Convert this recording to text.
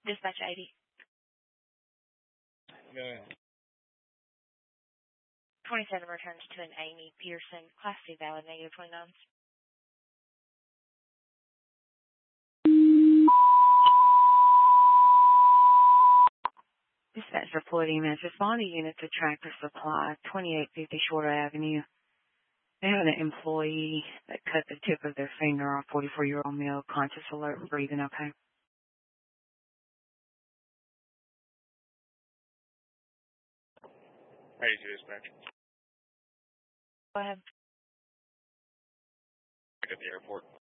Dispatch 80. Go ahead. 27 returns to an Amy Pearson. Class C valid, negative 29. Dispatch report EMS. Respond to unit to Tractor Supply, 2850 Shorter Avenue. They have an employee that cut the tip of their finger off, 44-year-old male, conscious, alert, and breathing okay. Ready to dispatch. Go ahead. Back at the airport.